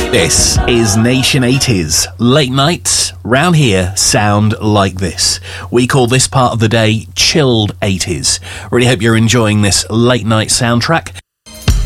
This is Nation 80s. Late nights round here sound like this. We call this part of the day chilled 80s. Really hope you're enjoying this late night soundtrack.